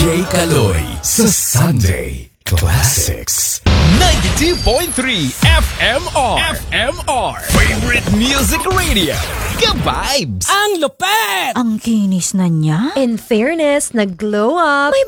DJ Kaloy sa Sunday Classics. 92.3 FMR. Favorite Music Radio. Ka-vibes! Ang lupet! Ang kinis na niya. In fairness, nag-glow up. May